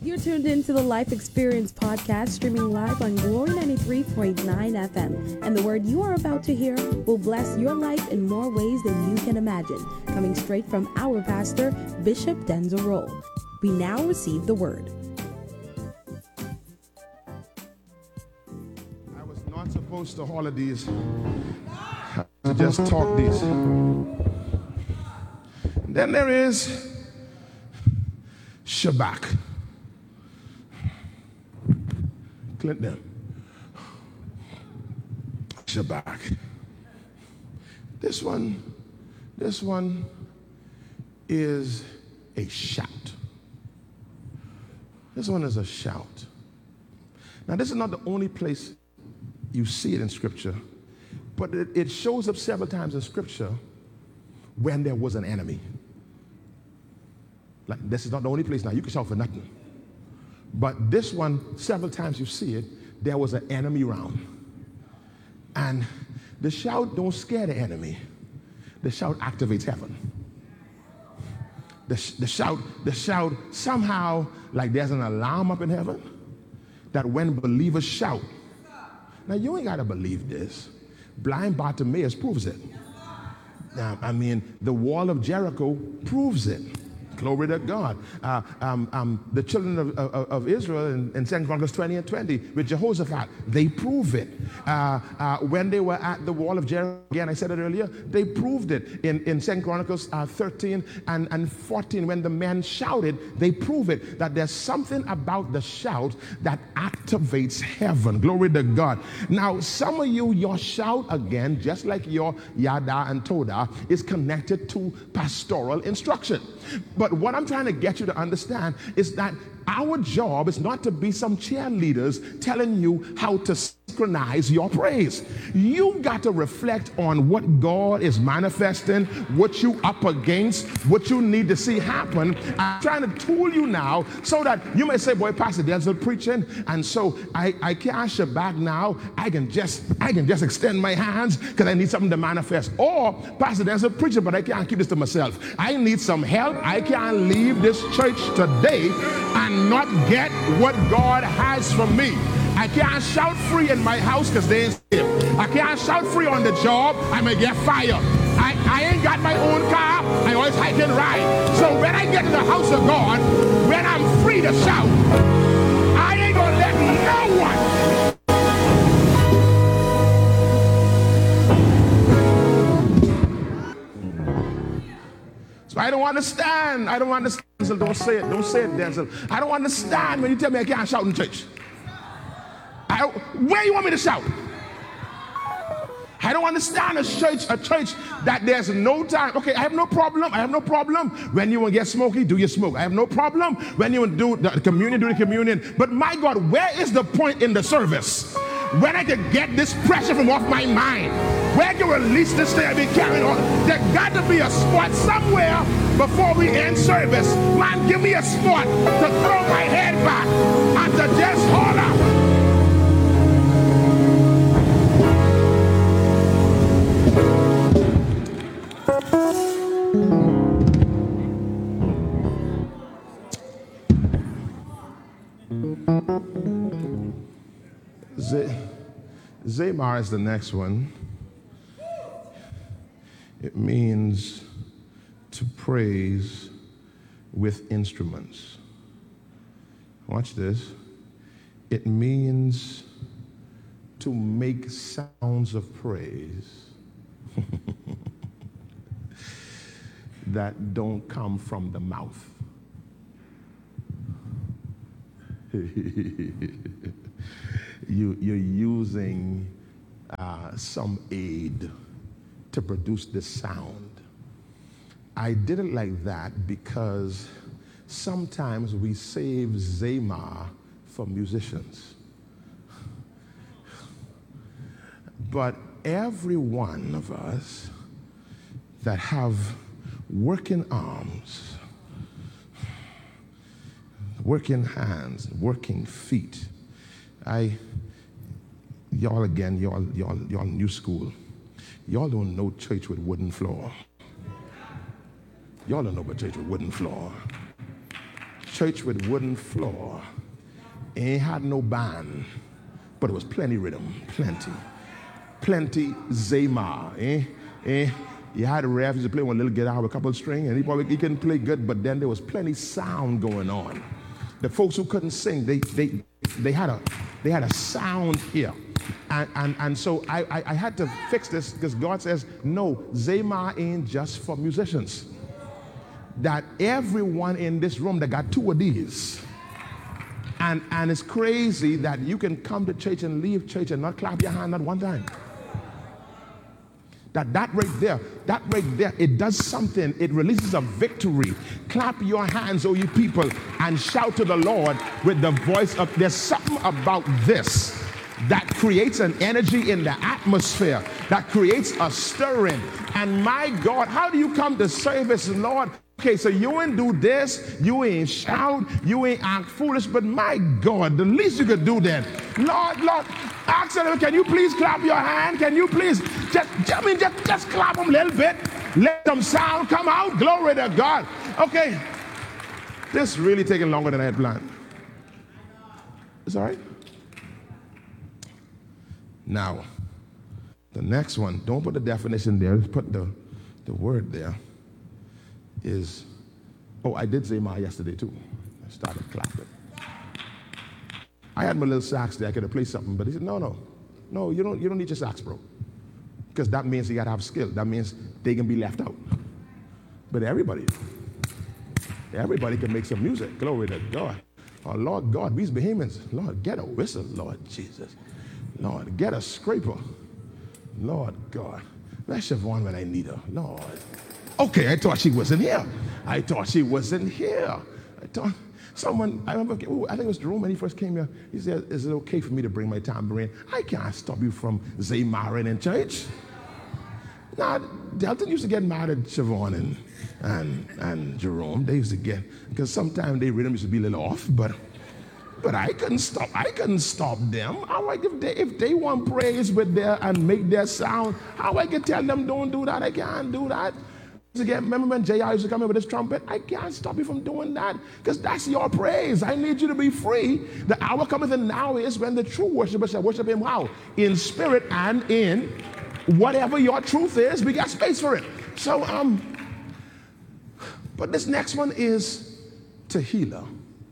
You're tuned into the Life Experience podcast, streaming live on Glory 93.9 FM. And the word you are about to hear will bless your life in more ways than you can imagine. Coming straight from our pastor, Bishop Denzel Rolle. We now receive the word. I was not supposed to holler these, to just talk these. Then there is Shabbat. Clint them. Shabbat. This one is a shout. This one is a shout. Now, this is not the only place you see it in Scripture, but it shows up several times in Scripture when there was an enemy. Like, this is not the only place. Now, you can shout for nothing. But this one, several times you see it, there was an enemy around. And the shout don't scare the enemy. The shout activates heaven. The shout, somehow, like there's an alarm up in heaven that when believers shout. Now, you ain't got to believe this. Blind Bartimaeus proves it. Now, I mean, the wall of Jericho proves it. Glory to God. The children of Israel in 2 Chronicles 20 and 20 with Jehoshaphat, they prove it. When they were at the wall of Jericho, again, I said it earlier, they proved it. In 2 Chronicles 13 and 14, when the men shouted, they prove it that there's something about the shout that activates heaven. Glory to God. Now, some of you, your shout, again, just like your yada and toda, is connected to pastoral instruction. But what I'm trying to get you to understand is that our job is not to be some cheerleaders telling you how to synchronize your praise. You've got to reflect on what God is manifesting, what you up against, what you need to see happen. I'm trying to tool you now so that you may say, boy, Pastor Denzel preaching, and so I can't Shabbat now. I can just extend my hands because I need something to manifest. Or Pastor Denzel preaching, but I can't keep this to myself. I need some help. I can't leave this church today and not get what God has for me. I can't shout free in my house because they ain't safe. I can't shout free on the job. I may get fired. I ain't got my own car. I always hike and ride. So when I get to the house of God, when I'm free to shout, I ain't gonna let no one. So I don't understand. So don't say it, Denzel. I don't understand when you tell me I can't shout in church. Where you want me to shout? I don't understand a church that there's no time. Okay, I have no problem. When you want to get smoky, do your smoke. I have no problem. When you want to do the communion, do the communion. But my God, where is the point in the service when I can get this pressure from off my mind? Where I can release this thing I've been carrying on? There got to be a spot somewhere before we end service. Man, give me a spot to throw my head back and to just holler. Zamar is the next one. It means to praise with instruments. Watch this. It means to make sounds of praise that don't come from the mouth. You're using some aid to produce this sound. I did it like that because sometimes we save Zamar for musicians. But every one of us that have working arms, working hands, working feet, y'all new school. Y'all don't know church with wooden floor. Y'all don't know about church with wooden floor. church with wooden floor. Ain't had no band, but it was plenty rhythm, plenty Zema. You had a ref, to play one little guitar with a couple of strings, and he couldn't play good, but then there was plenty sound going on. The folks who couldn't sing, they had a sound here. And so I had to fix this because God says, no, Zema ain't just for musicians. That everyone in this room that got two of these. And it's crazy that you can come to church and leave church and not clap your hand not one time. That right there, it does something. It releases a victory. Clap your hands, oh you people, and shout to the Lord with the voice of, there's something about this that creates an energy in the atmosphere, that creates a stirring. And my God, how do you come to service, Lord? Okay, so you ain't do this, you ain't shout, you ain't act foolish, but my God, the least you could do then, Lord, ask them, can you please clap your hand? Can you please just clap them a little bit? Let them sound come out. Glory to God. Okay, this is really taking longer than I had planned. It's all right? Now, the next one, don't put the definition there, just put the word there. Is, I did Zema yesterday too. I started clapping. I had my little sax there. I could have played something, but he said, no, you don't need your sax, bro, because that means you gotta have skill. That means they can be left out. But everybody can make some music. Glory to God. Oh Lord God, these Bahamians. Lord, get a whistle, Lord Jesus. Lord, get a scraper. Lord God, where's Siobhan when I need her? Lord. Okay, I thought she wasn't here. I thought someone, I remember, I think it was Jerome when he first came here. He said, is it okay for me to bring my tambourine? I can't stop you from Zemaring in church. Now, Delton used to get mad at Siobhan and Jerome. They used to get, because sometimes their rhythm used to be a little off, but I couldn't stop them. How I if they want praise with their and make their sound, how I can tell them don't do that? I can't do that. Remember when J.R. used to come in with his trumpet? I can't stop you from doing that because that's your praise. I need you to be free. The hour cometh and now is when the true worshipers shall worship him how? In spirit and in whatever your truth is. We got space for it. So, but this next one is Tehillah.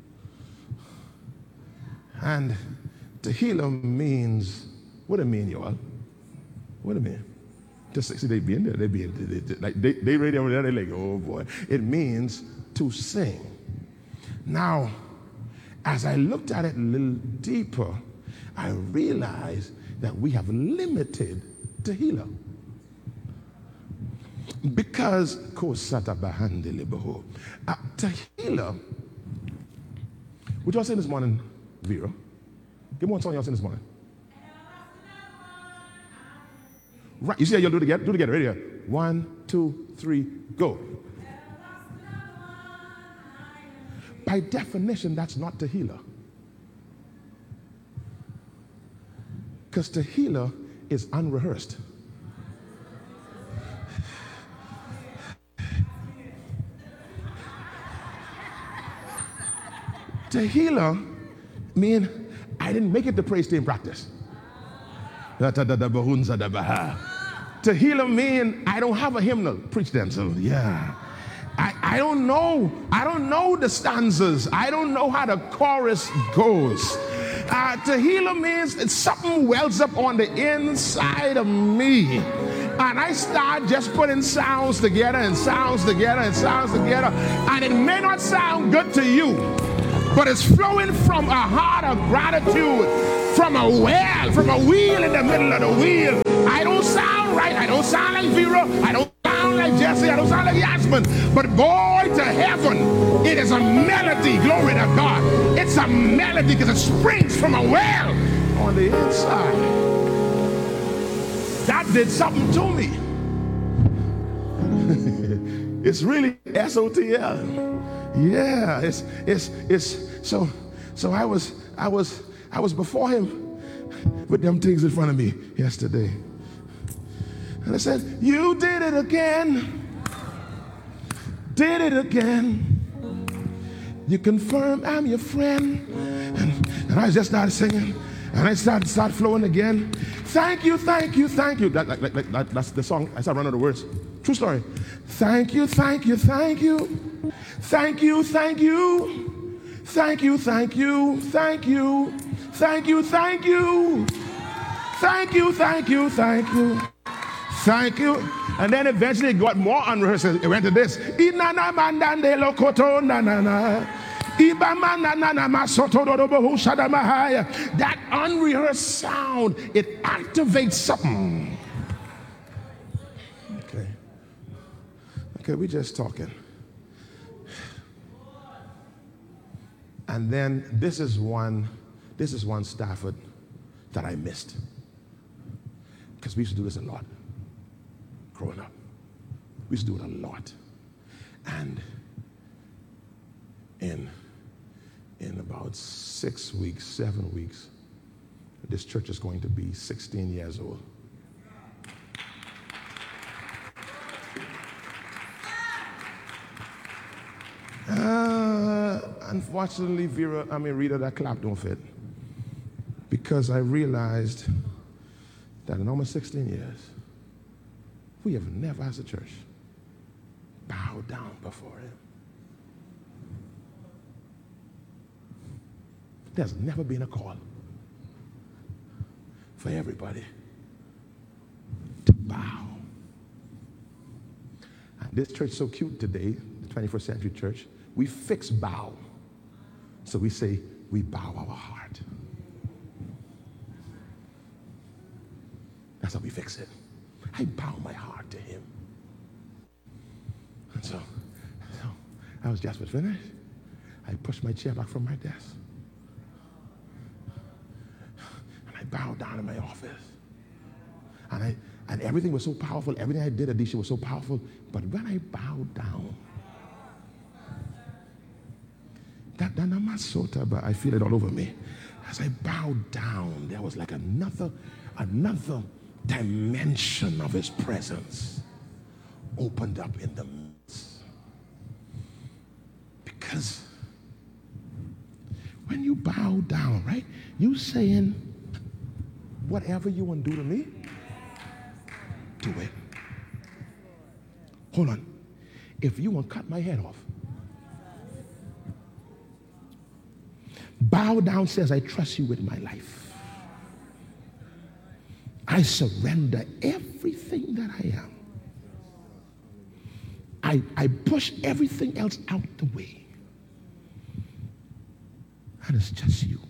And Tehillah means, what do it mean, y'all? What do it mean? Just see, they be in there. They ready over there. They like, oh boy. It means to sing. Now, as I looked at it a little deeper, I realized that we have limited Tehillah. Because Tehillah, what y'all saying this morning, Vera? Give me one song y'all saying this morning. Right, you see how you'll do it again? Do it again, right here. 1, 2, 3, go. By definition, that's not Tehillah. Because Tehillah is unrehearsed. Tehillah means I didn't make it to praise team practice. Tehillah means I don't have a hymnal. Preach then, so yeah. I don't know the stanzas. I don't know how the chorus goes. Tehillah means that something wells up on the inside of me. And I start just putting sounds together and sounds together and sounds together. And it may not sound good to you, but it's flowing from a heart of gratitude, from a well, from a wheel in the middle of the wheel. I don't sound right. I don't sound like Vera. I don't sound like Jesse. I don't sound like Yasmin. But boy, to heaven, it is a melody. Glory to God. It's a melody because it springs from a well on the inside. That did something to me. It's really SOTL. Yeah, it's so I was before him with them things in front of me yesterday. And I said, you did it again. Did it again. You confirm I'm your friend. And I just started singing. And I started flowing again. Thank you, thank you, thank you. That's the song. I started running out of words. True story. Thank you, thank you, thank you. Thank you, thank you. Thank you, thank you, thank you. Thank you, thank you. Thank you, thank you, thank you. Thank you. And then eventually it got more unrehearsed. It went to this. That unrehearsed sound, it activates something. Okay, we're just talking. And then this is one Stafford that I missed. Because we used to do this a lot growing up. We used to do it a lot. And in about 6 weeks, 7 weeks, this church is going to be 16 years old. Unfortunately, Rita, that clap don't fit. Because I realized that in almost 16 years, we have never as a church bowed down before him. There's never been a call for everybody to bow. And this church is so cute today, the 21st century church, we fix bow. So we say, we bow our heart. That's how we fix it. I bow my heart to him. And so I was just finished. I pushed my chair back from my desk. And I bowed down in my office. And everything was so powerful. Everything I did at Disha was so powerful. But when I bowed down, but I feel it all over me. As I bowed down, there was like another dimension of his presence opened up in the midst. Because when you bow down, right, you saying, whatever you want to do to me, do it. Hold on. If you want to cut my head off, bow down says, I trust you with my life. I surrender everything that I am. I push everything else out the way. And it's just you.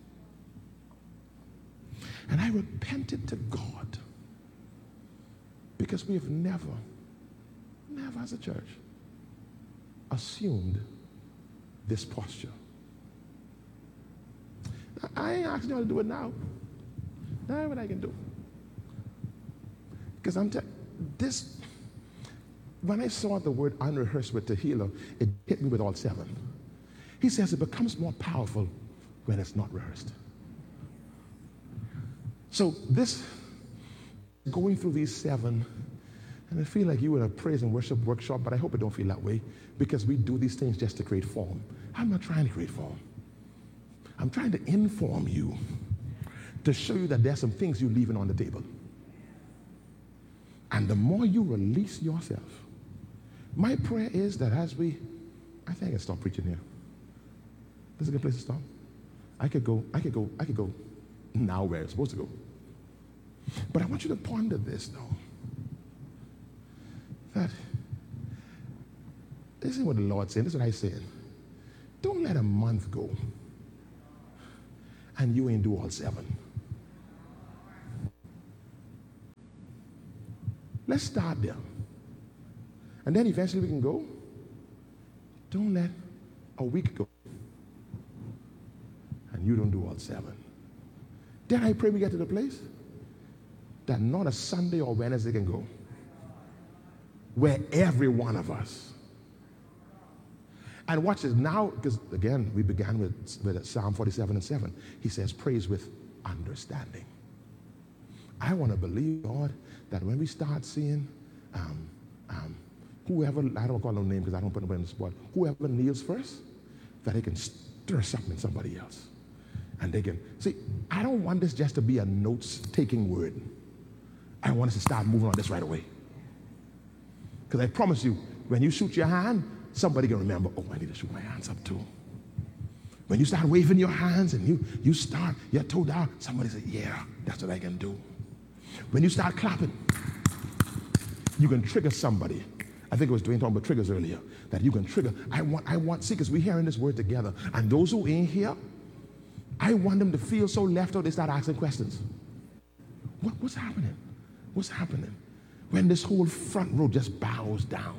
And I repented to God because we have never as a church assumed this posture. I ain't asking you to do it now. That's what I can do. Because this, when I saw the word unrehearsed with Tehillah, it hit me with all seven. He says it becomes more powerful when it's not rehearsed. So this, going through these seven, and I feel like you were in a praise and worship workshop, but I hope it don't feel that way, because we do these things just to create form. I'm not trying to create form. I'm trying to inform you to show you that there's some things you're leaving on the table. And the more you release yourself, my prayer is that as I think I can stop preaching here. This is a good place to stop. I could go now where it's supposed to go. But I want you to ponder this though. That this is what the Lord's saying. This is what I said. Don't let a month go and you ain't do all seven. Let's start there. And then eventually we can go. Don't let a week go and you don't do all seven. Then I pray we get to the place that not a Sunday or Wednesday can go where every one of us. And watch this now, because again, we began with Psalm 47 and 7. He says, praise with understanding. I want to believe, Lord, that when we start seeing whoever, I don't call no name because I don't put nobody in the spot, whoever kneels first, that they can stir something in somebody else. And they can, see, I don't want this just to be a notes-taking word. I want us to start moving on this right away. Because I promise you, when you shoot your hand, somebody can remember, oh, I need to shoot my hands up too. When you start waving your hands and you start your toe down, somebody say, yeah, that's what I can do. When you start clapping, you can trigger somebody. I think it was Dwayne talking about triggers earlier, that you can trigger. I want, see, because we're hearing this word together. And those who ain't here, I want them to feel so left out, they start asking questions. What's happening? What's happening? When this whole front row just bows down.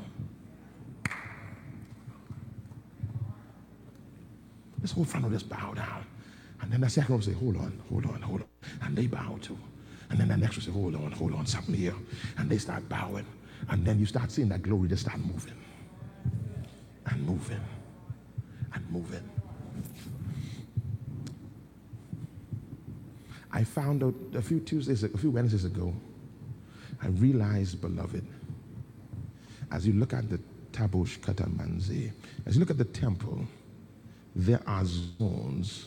This whole front row just bow down. And then the second row say, hold on. And they bow too. And then the next row say, hold on, something here. And they start bowing. And then you start seeing that glory just start moving. And moving. And moving. I found out a few Wednesdays ago, I realized, beloved, as you look at the Tabosh Katamanzi, as you look at the temple, there are zones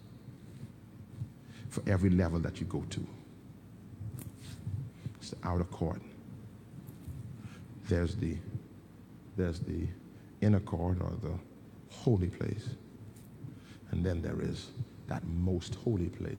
for every level that you go to. It's the outer court. There's the inner court, or the holy place. And then there is that most holy place.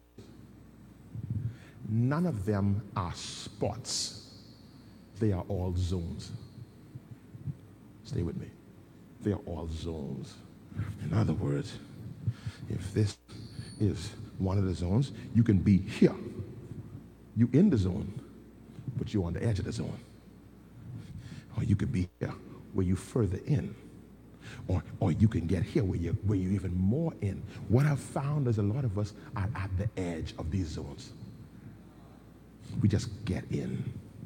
None of them are spots. They are all zones. Stay with me. They are all zones. In other words, if this is one of the zones, you can be here. You in the zone, but you're on the edge of the zone. Or you could be here where you further in. Or you can get here where you're even more in. What I've found is a lot of us are at the edge of these zones. We just get in.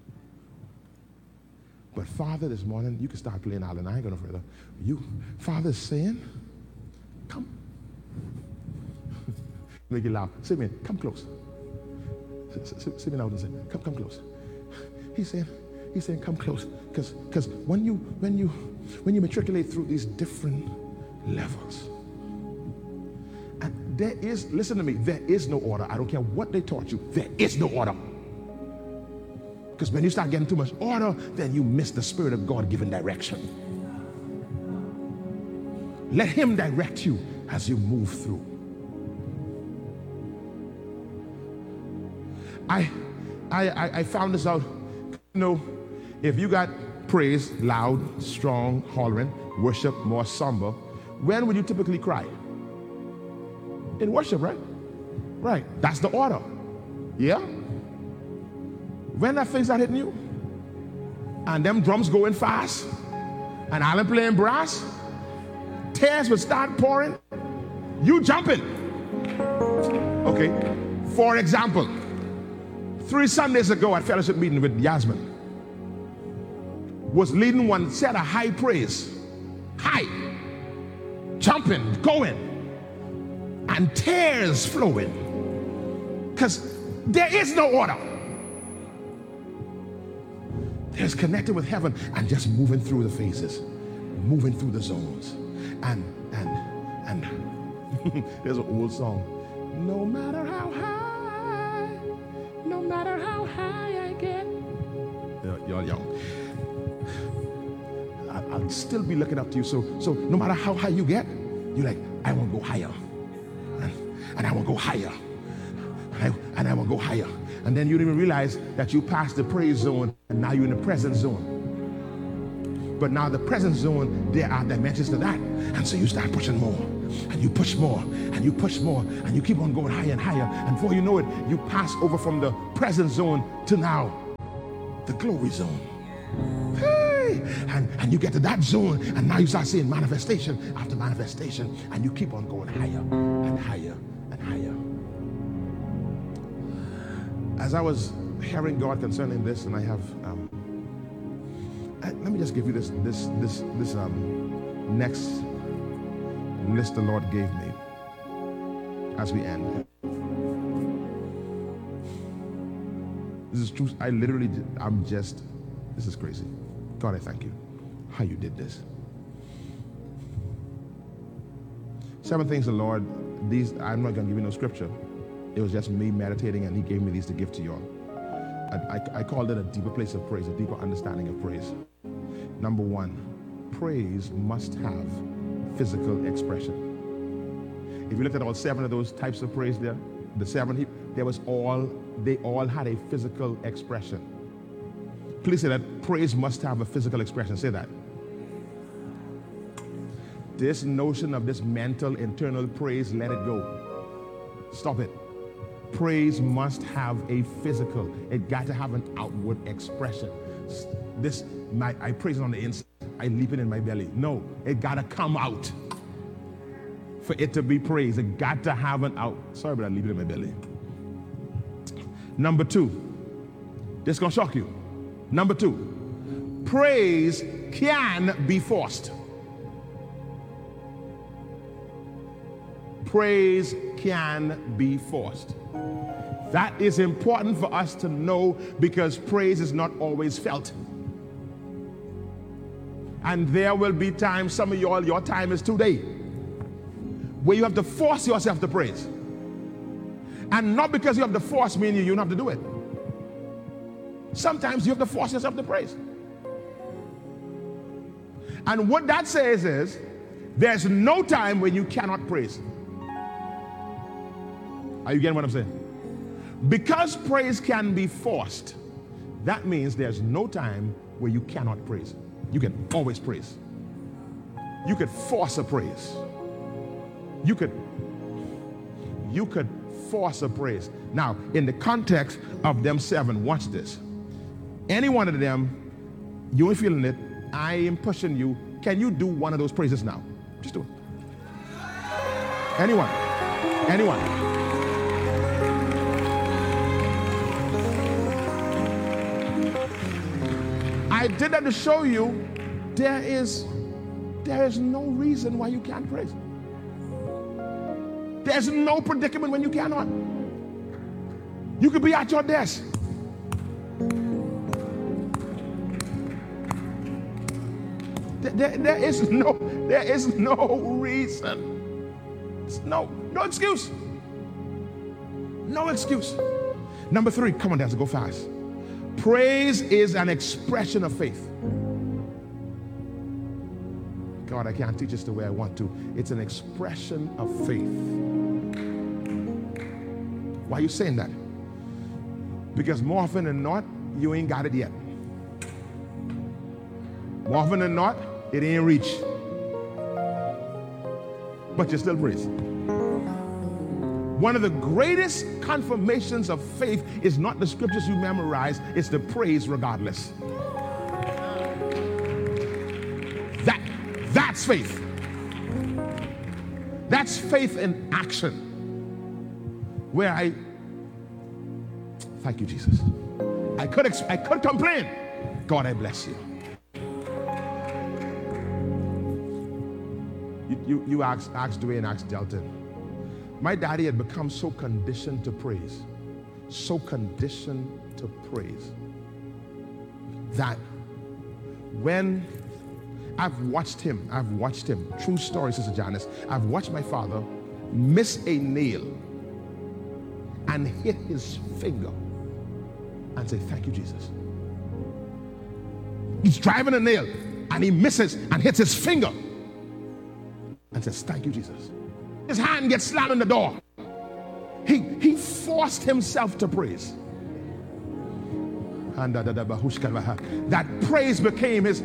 But Father, this morning, you can start playing out, and I ain't going no further. Father's saying, come. Make it loud. Say, man, come close. Say me loud and say, come close. He's saying, come close. Because when you matriculate through these different levels, and listen to me, there is no order. I don't care what they taught you. There is no order. Because when you start getting too much order, then you miss the Spirit of God given direction. Let Him direct you as you move through. I found this out. You know, if you got praise, loud, strong, hollering, worship, more somber, when would you typically cry? In worship, right? Right. That's the order. Yeah? When that thing start hitting you, and them drums going fast, and Alan playing brass, tears would start pouring, you jumping. Okay. For example, 3 Sundays ago at fellowship meeting with Yasmin, was leading one set of high praise, high, jumping, going, and tears flowing, because there is no order. There's connected with heaven and just moving through the phases, moving through the zones. And there's an old song. No matter how high I get. You're young. I'll still be looking up to you. So no matter how high you get, you're like, I want to go higher. And I want to go higher. And I want to go higher. And then you don't even realize that you passed the praise zone and now you're in the present zone. But now the present zone, there are dimensions to that. And so you start pushing more. And you push more. And you push more. And you keep on going higher and higher. And before you know it, you pass over from the present zone to now the glory zone. Hey! And you get to that zone, and now you start seeing manifestation after manifestation. And you keep on going higher and higher and higher. As I was hearing God concerning this, and I have, let me just give you this next list the Lord gave me as we end. This is true. This is crazy. God, I thank you how you did this. 7 things the Lord, these, I'm not going to give you no scripture. It was just me meditating, and he gave me these to give to you all. I called it a deeper place of praise, a deeper understanding of praise. Number 1, praise must have physical expression. If you look at all 7 of those types of praise there, the 7, they all had a physical expression. Please say that praise must have a physical expression. Say that. This notion of this mental, internal praise, let it go. Stop it. Praise must have a physical. It got to have an outward expression. I praise it on the inside. I leap it in my belly. No, it got to come out. For it to be praised, it got to have an out. Sorry, but I leave it in my belly. Number 2, this is going to shock you. Number 2, praise can be forced. Praise can be forced. That is important for us to know, because praise is not always felt. And there will be times, some of y'all, your time is today, where you have to force yourself to praise. And not because you have to force me, you don't have to do it. Sometimes you have to force yourself to praise. And what that says is, there's no time when you cannot praise. Are you getting what I'm saying? Because praise can be forced, that means there's no time where you cannot praise. You can always praise. You could force a praise. You could force a praise. Now, in the context of them 7, watch this. Any one of them, you ain't feeling it, I am pushing you. Can you do one of those praises now? Just do it. Anyone. I did that to show you there is no reason why you can't praise. There's no predicament when you cannot. You could be at your desk. There is no reason. No excuse. No excuse. Number 3, come on, Dad, go fast. Praise is an expression of faith. God, I can't teach this the way I want to. It's an expression of faith. Why are you saying that? Because more often than not, you ain't got it yet. More often than not, it ain't reached. But you still praise. One of the greatest confirmations of faith is not the scriptures you memorize, it's the praise regardless. That's faith. That's faith in action. Where thank you, Jesus. I could complain. God, I bless you. You asked Dwayne, asked Delton. My daddy had become so conditioned to praise, that when I've watched him, true story, Sister Janice, I've watched my father miss a nail and hit his finger and say, thank you, Jesus. He's driving a nail and he misses and hits his finger and says, thank you, Jesus. His hand gets slammed in the door. He forced himself to praise. And that praise became his.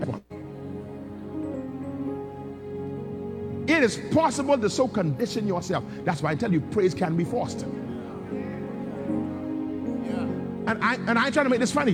It is possible to so condition yourself. That's why I tell you, praise can be forced. And I ain't trying to make this funny.